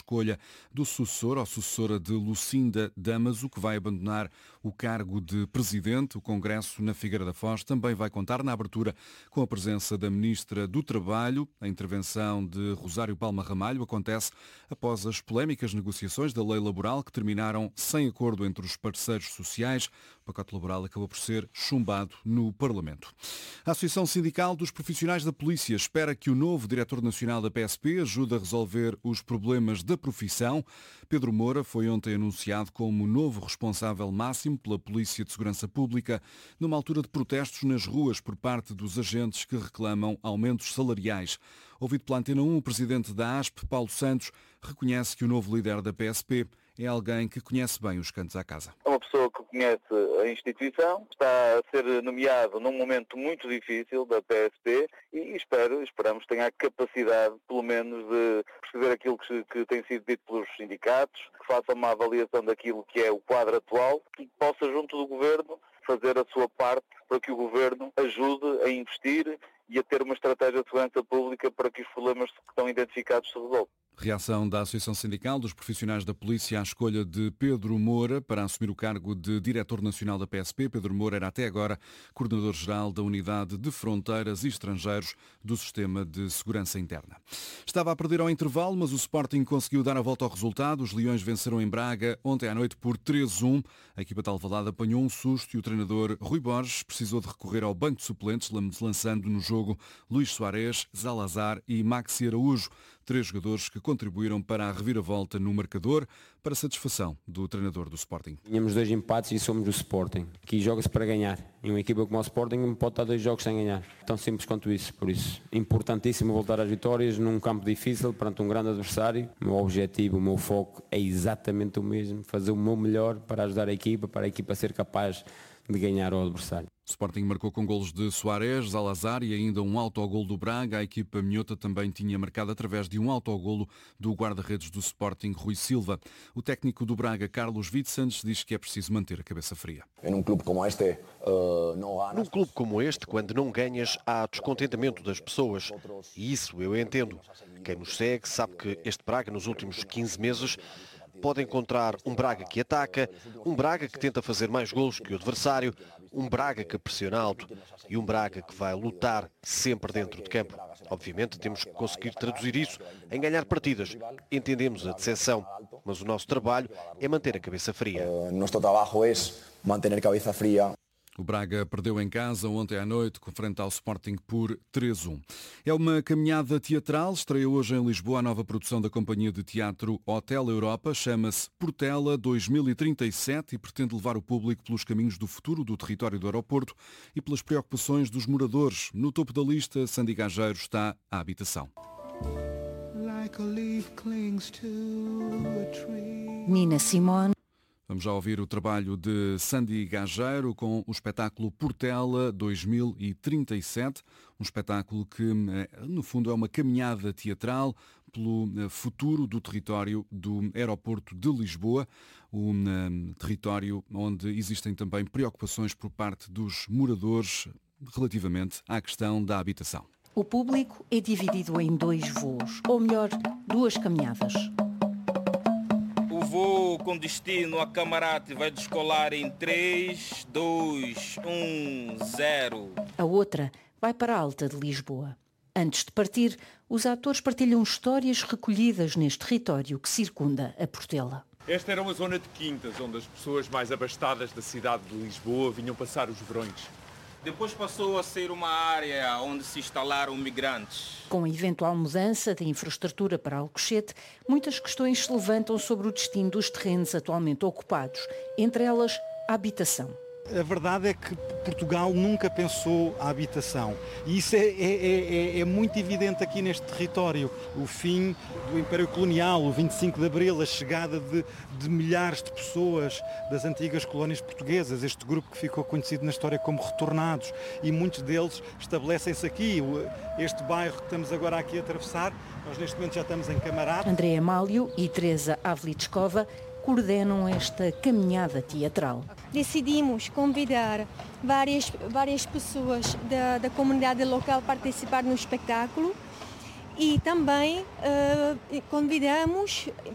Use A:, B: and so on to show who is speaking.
A: escolha do sucessor ou sucessora de Lucinda Damaso, que vai abandonar o cargo de presidente. O Congresso na Figueira da Foz também vai contar na abertura com a presença da Ministra do Trabalho. A intervenção de Rosário Palma Ramalho acontece após as polémicas negociações da lei laboral que terminaram sem acordo entre os parceiros sociais. O pacote laboral acabou por ser chumbado no Parlamento. A Associação Sindical dos Profissionais da Polícia espera que o novo Diretor Nacional da PSP ajude a resolver os problemas da profissão. Pedro Moura foi ontem anunciado como novo responsável máximo pela Polícia de Segurança Pública, numa altura de protestos nas ruas por parte dos agentes que reclamam aumentos salariais. Ouvido pela Antena 1, o presidente da ASP, Paulo Santos, reconhece que o novo líder da PSP é alguém que conhece bem os cantos à casa.
B: É uma pessoa que conhece a instituição, está a ser nomeado num momento muito difícil da PSP e esperamos que tenha a capacidade, pelo menos, de perceber aquilo que tem sido dito pelos sindicatos, que faça uma avaliação daquilo que é o quadro atual e que possa, junto do Governo, fazer a sua parte para que o Governo ajude a investir e a ter uma estratégia de segurança pública para que os problemas que estão identificados se resolvam.
A: Reação da Associação Sindical dos Profissionais da Polícia à escolha de Pedro Moura para assumir o cargo de Diretor Nacional da PSP. Pedro Moura era até agora Coordenador-Geral da Unidade de Fronteiras e Estrangeiros do Sistema de Segurança Interna. Estava a perder ao intervalo, mas o Sporting conseguiu dar a volta ao resultado. Os Leões venceram em Braga ontem à noite por 3-1. A equipa de Alvalade apanhou um susto e o treinador Rui Borges precisou de recorrer ao banco de suplentes, lançando no jogo Luís Soares, Zalazar e Maxi Araújo. 3 jogadores que contribuíram para a reviravolta no marcador, para a satisfação do treinador do Sporting.
C: Tínhamos 2 empates e somos do Sporting. Aqui joga-se para ganhar. E uma equipa como o Sporting não pode estar 2 jogos sem ganhar. Tão simples quanto isso. Por isso, importantíssimo voltar às vitórias num campo difícil, perante um grande adversário. O meu objetivo, o meu foco é exatamente o mesmo. Fazer o meu melhor para ajudar para a equipa ser capaz de ganhar ao adversário.
A: O Sporting marcou com golos de Soares, Zalazar e ainda um autogolo do Braga. A equipa minhota também tinha marcado através de um autogolo do guarda-redes do Sporting, Rui Silva. O técnico do Braga, Carlos Vicens, diz que é preciso manter a cabeça fria.
D: Num clube como este, quando não ganhas, há descontentamento das pessoas. E isso eu entendo. Quem nos segue sabe que este Braga, nos últimos 15 meses, pode encontrar um Braga que ataca, um Braga que tenta fazer mais golos que o adversário, um Braga que pressiona alto e um Braga que vai lutar sempre dentro de campo. Obviamente temos que conseguir traduzir isso em ganhar partidas. Entendemos a decepção, mas o nosso trabalho é manter a cabeça fria. Nosso trabalho é manter a cabeça fria.
A: O Braga perdeu em casa ontem à noite, frente ao Sporting por 3-1. É uma caminhada teatral. Estreia hoje em Lisboa a nova produção da companhia de teatro Hotel Europa. Chama-se Portela 2037 e pretende levar o público pelos caminhos do futuro do território do aeroporto e pelas preocupações dos moradores. No topo da lista, Sandy Gageiro está a habitação.
E: Nina Simone.
A: Vamos já ouvir o trabalho de Sandy Gageiro com o espetáculo Portela 2037, um espetáculo que, no fundo, é uma caminhada teatral pelo futuro do território do aeroporto de Lisboa, um território onde existem também preocupações por parte dos moradores relativamente à questão da habitação.
E: O público é dividido em 2 voos, ou melhor, 2 caminhadas.
F: O voo com destino a Camarate vai descolar em 3, 2, 1, 0.
E: A outra vai para a Alta de Lisboa. Antes de partir, os atores partilham histórias recolhidas neste território que circunda a Portela.
G: Esta era uma zona de quintas, onde as pessoas mais abastadas da cidade de Lisboa vinham passar os verões.
F: Depois passou a ser uma área onde se instalaram migrantes.
E: Com a eventual mudança da infraestrutura para Alcochete, muitas questões se levantam sobre o destino dos terrenos atualmente ocupados, entre elas a habitação.
H: A verdade é que Portugal nunca pensou a habitação e isso é muito evidente aqui neste território. O fim do Império Colonial, o 25 de Abril, a chegada de milhares de pessoas das antigas colónias portuguesas, este grupo que ficou conhecido na história como retornados, e muitos deles estabelecem-se aqui. Este bairro que estamos agora aqui a atravessar, nós neste momento já estamos em Camarate.
E: André Amálio e Teresa Avlitskova coordenam esta caminhada teatral.
I: Decidimos convidar várias pessoas da comunidade local a participar no espetáculo e também convidamos